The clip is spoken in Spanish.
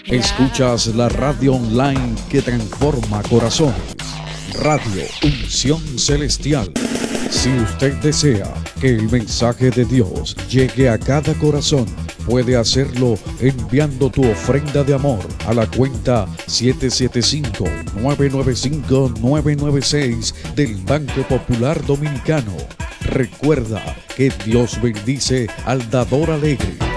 Escuchas la radio online que transforma corazones. Radio Unción Celestial. Si usted desea que el mensaje de Dios llegue a cada corazón, puede hacerlo enviando tu ofrenda de amor a la cuenta 775-995-996 del Banco Popular Dominicano. Recuerda que Dios bendice al dador alegre.